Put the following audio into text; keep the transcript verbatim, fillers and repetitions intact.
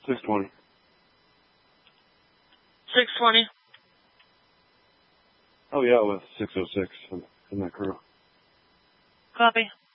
six twenty. six twenty. Oh, yeah, with six oh six in, in that crew. Copy.